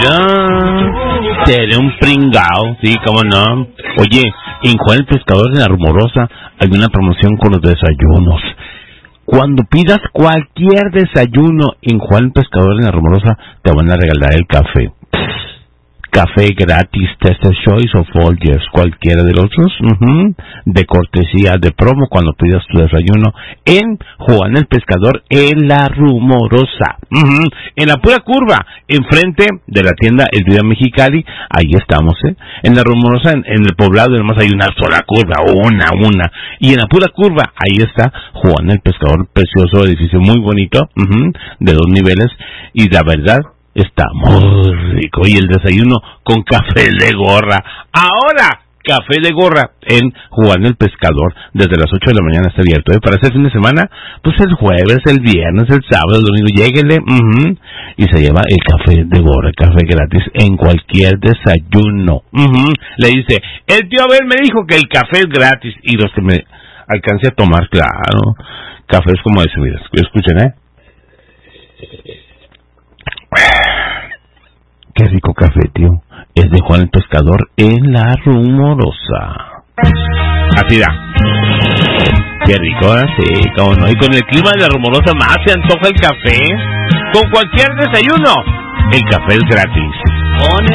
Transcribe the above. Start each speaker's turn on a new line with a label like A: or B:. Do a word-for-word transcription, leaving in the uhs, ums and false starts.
A: mira, seré un pringao, sí, cómo no. Oye, en Juan el Pescador de la Rumorosa hay una promoción con los desayunos. Cuando pidas cualquier desayuno en Juan el Pescador de la Rumorosa, te van a regalar el café. Café gratis, Tester Choice o Folgers, cualquiera de los dos, uh-huh, de cortesía, de promo, cuando pidas tu desayuno en Juan el Pescador en la Rumorosa, uh-huh, en la pura curva, enfrente de la tienda El Vida Mexicali. Ahí estamos, ¿eh? En la Rumorosa, en, en el poblado, además hay una sola curva, una, una, y en la pura curva, ahí está Juan el Pescador, precioso edificio, muy bonito, uh-huh, de dos niveles, y la verdad, está muy rico. Y el desayuno con café de gorra. Ahora, café de gorra en Juan el Pescador. Desde las ocho de la mañana está abierto, ¿eh? Para ese fin de semana, pues el jueves, el viernes, el sábado, el domingo, lléguele, uh-huh, y se lleva el café de gorra, el café gratis en cualquier desayuno. Uh-huh. Le dice, el tío Abel me dijo que el café es gratis. Y los que me alcance a tomar, claro, café es como ese, mira, escuchen, ¿eh? Qué rico café, tío. Es de Juan el Pescador en la Rumorosa. Así da. Qué rico, ¿eh? Sí, cómo no. Y con el clima de la Rumorosa más se antoja el café. Con cualquier desayuno, el café es gratis.